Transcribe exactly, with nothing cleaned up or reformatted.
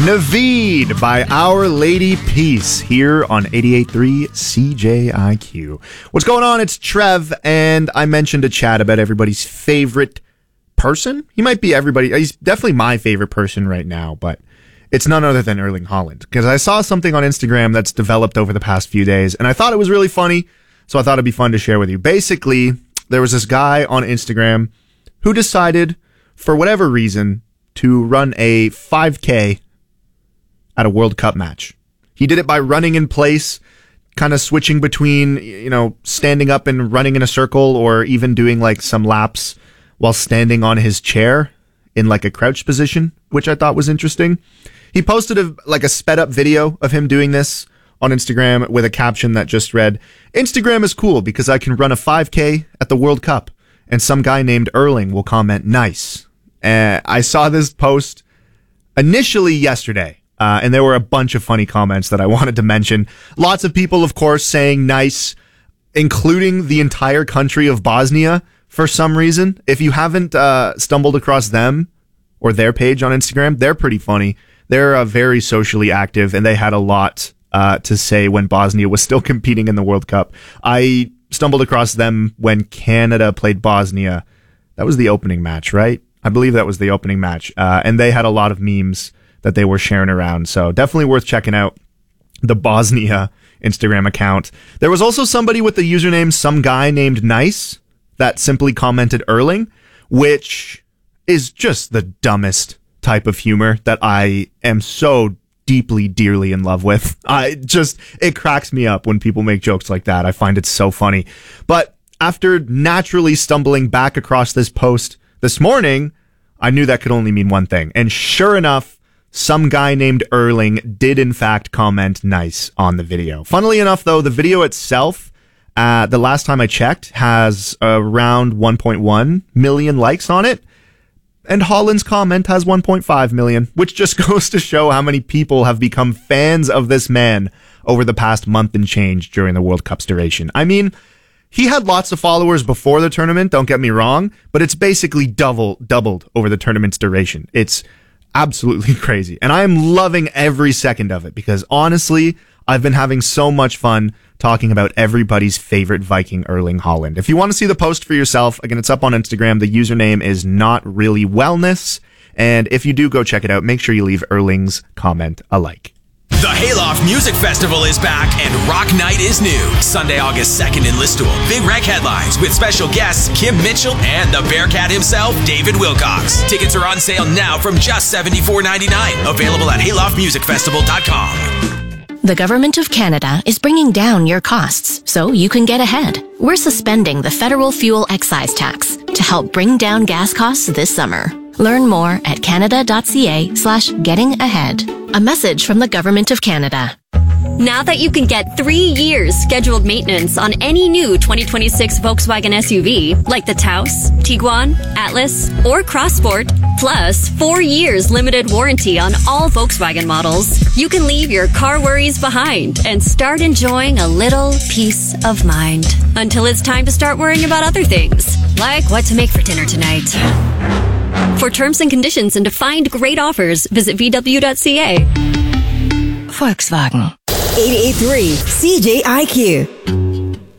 Naveed by Our Lady Peace here on eighty-eight point three C J I Q. What's going on? It's Trev, and I mentioned a chat about everybody's favorite person. He might be everybody. He's definitely my favorite person right now, but it's none other than Erling Haaland, because I saw something on Instagram that's developed over the past few days, and I thought it was really funny, so I thought it'd be fun to share with you. Basically, there was this guy on Instagram who decided, for whatever reason, to run a five K at a World Cup match. He did it by running in place, kind of switching between, you know, standing up and running in a circle, or even doing like some laps while standing on his chair in like a crouched position, which I thought was interesting. He posted a, like a sped up video of him doing this on Instagram with a caption that just read, "Instagram is cool because I can run a five K at the World Cup, and some guy named Erling will comment nice." Uh, I saw this post initially yesterday. Uh, and there were a bunch of funny comments that I wanted to mention. Lots of people, of course, saying nice, including the entire country of Bosnia for some reason. If you haven't uh, stumbled across them or their page on Instagram, they're pretty funny. They're uh, very socially active, and they had a lot uh, to say when Bosnia was still competing in the World Cup. I stumbled across them when Canada played Bosnia. That was the opening match, right? I believe that was the opening match. Uh, and they had a lot of memes that they were sharing around. So definitely worth checking out the Bosnia Instagram account. There was also somebody with the username Some Guy Named Nice that simply commented Erling, which is just the dumbest type of humor that I am so deeply, dearly in love with. I just, it cracks me up when people make jokes like that. I find it so funny. But after naturally stumbling back across this post this morning, I knew that could only mean one thing. And sure enough, some guy named Erling did in fact comment nice on the video. Funnily enough, though, the video itself, uh, the last time I checked, has around one point one million likes on it. And Haaland's comment has one point five million, which just goes to show how many people have become fans of this man over the past month and change during the World Cup's duration. I mean, he had lots of followers before the tournament, don't get me wrong, but it's basically double, doubled over the tournament's duration. It's absolutely crazy. And I am loving every second of it because honestly, I've been having so much fun talking about everybody's favorite Viking, Erling Haaland. If you want to see the post for yourself, again, it's up on Instagram. The username is Not Really Wellness. And if you do go check it out, make sure you leave Erling's comment a like. The Hayloft Music Festival is back and Rock Night is new. Sunday, August second in Listowel. Big Rec headlines with special guests Kim Mitchell and the Bearcat himself, David Wilcox. Tickets are on sale now from just seventy-four ninety-nine. Available at hayloft music festival dot com. The Government of Canada is bringing down your costs so you can get ahead. We're suspending the federal fuel excise tax to help bring down gas costs this summer. Learn more at canada.ca slash getting ahead. A message from the Government of Canada. Now that you can get three years scheduled maintenance on any new twenty twenty-six Volkswagen S U V, like the Taos, Tiguan, Atlas, or Crossport, plus four years limited warranty on all Volkswagen models, you can leave your car worries behind and start enjoying a little peace of mind. Until it's time to start worrying about other things, like what to make for dinner tonight. For terms and conditions and to find great offers, visit v w dot c a. Volkswagen. eighty-eight point three C J I Q.